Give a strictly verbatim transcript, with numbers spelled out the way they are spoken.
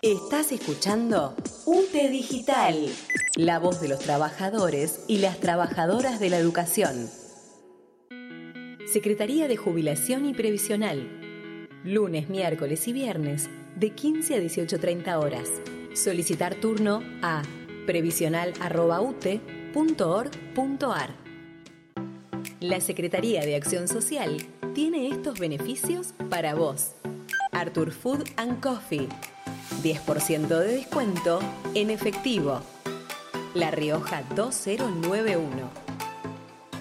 Estás escuchando U T E Digital, la voz de los trabajadores y las trabajadoras de la educación. Secretaría de Jubilación y Previsional. Lunes, miércoles y viernes de quince a dieciocho treinta horas. Solicitar turno a previsional arroba u t e punto org punto a r. La Secretaría de Acción Social tiene estos beneficios para vos. Arthur Food and Coffee. diez por ciento de descuento en efectivo. La Rioja dos mil noventa y uno.